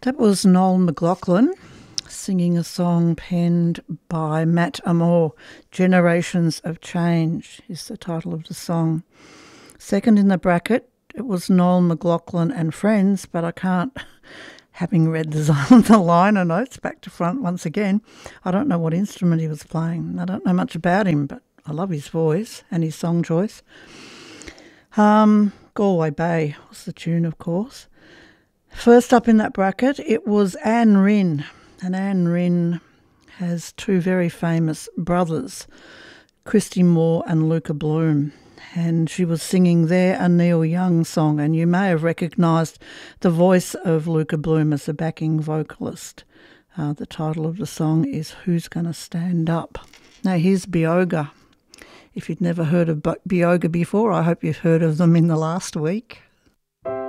That was Noel McLaughlin singing a song penned by Matt Amor. Generations of Change is the title of the song. Second in the bracket, it was Noel McLaughlin and Friends, but I can't, having read the liner notes back to front once again, I don't know what instrument he was playing. I don't know much about him, but I love his voice and his song choice. Galway Bay was the tune, of course. First up in that bracket, it was Anne Ryn, and Anne Ryn has two very famous brothers, Christy Moore and Luca Bloom, and she was singing their Neil Young song, and you may have recognised the voice of Luca Bloom as the backing vocalist. The title of the song is Who's Gonna Stand Up? Now here's Bioga. If you'd never heard of Bioga before, I hope you've heard of them in the last week.